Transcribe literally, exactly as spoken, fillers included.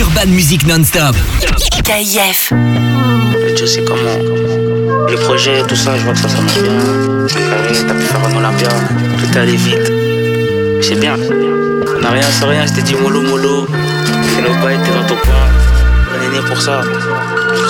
Urban Music Non-Stop. K I F. Je sais comment. Les projets, tout ça, je vois que ça, ça marche bien. Carré, t'as pu faire un Olympia. Tout est allé vite. C'est bien. On n'a rien sans rien, je t'ai dit mollo mollo. Fais nos bails, t'es dans ton coin. On est né pour ça.